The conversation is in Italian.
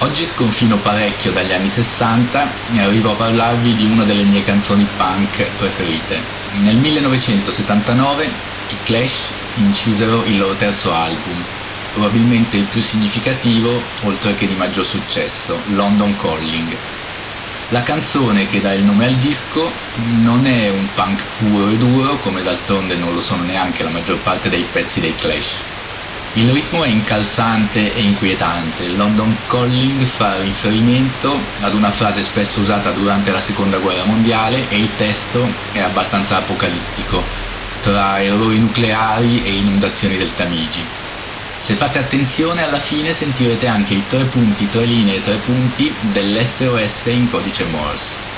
Oggi sconfino parecchio dagli anni 60 e arrivo a parlarvi di una delle mie canzoni punk preferite. Nel 1979 i Clash incisero il loro terzo album, probabilmente il più significativo, oltre che di maggior successo, London Calling. La canzone che dà il nome al disco non è un punk puro e duro, come d'altronde non lo sono neanche la maggior parte dei pezzi dei Clash. Il ritmo è incalzante e inquietante. London Calling fa riferimento ad una frase spesso usata durante la seconda guerra mondiale e il testo è abbastanza apocalittico, tra errori nucleari e inondazioni del Tamigi. Se fate attenzione, alla fine sentirete anche i 3 punti, 3 linee e 3 punti dell'SOS in codice Morse.